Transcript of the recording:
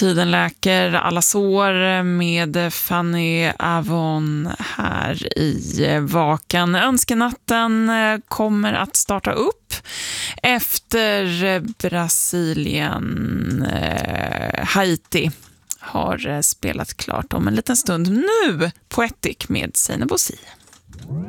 Tiden läker alla sår med Fanny Avon här i Vakan. Önskenatten kommer att starta upp efter Brasilien. Haiti har spelat klart om en liten stund. Nu Poetic med Seinabo Si.